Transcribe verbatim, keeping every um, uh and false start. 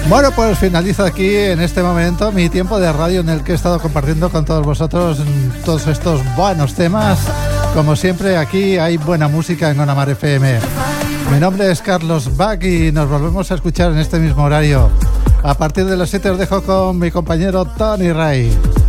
Bueno, pues finaliza aquí en este momento mi tiempo de radio en el que he estado compartiendo con todos vosotros todos estos buenos temas. Como siempre, aquí hay buena música en Onamar F M. Mi nombre es Carlos Bach y nos volvemos a escuchar en este mismo horario. A partir de las siete os dejo con mi compañero Tony Ray.